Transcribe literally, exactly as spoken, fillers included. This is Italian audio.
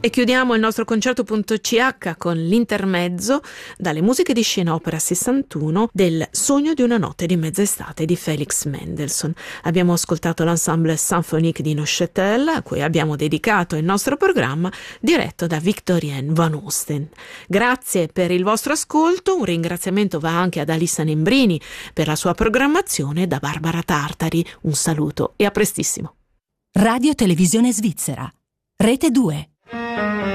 E chiudiamo il nostro concerto.ch con l'intermezzo dalle musiche di scena opera sessantuno del Sogno di una notte di mezz'estate di Felix Mendelssohn. Abbiamo ascoltato l'ensemble symphonique di Neuchâtel, a cui abbiamo dedicato il nostro programma, diretto da Victorien van Osten. Grazie per il vostro ascolto, un ringraziamento va anche ad Alissa Nembrini per la sua programmazione, da Barbara Tartari un saluto e a prestissimo. Radio Televisione Svizzera, Rete due.